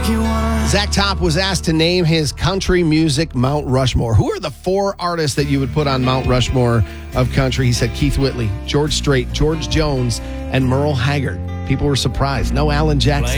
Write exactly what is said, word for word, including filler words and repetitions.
you wanna. Zach Top was asked to name his country music Mount Rushmore. Who are the four artists that you would put on Mount Rushmore of country? He said Keith Whitley, George Strait, George Jones, and Merle Haggard. People were surprised. No Alan Jackson.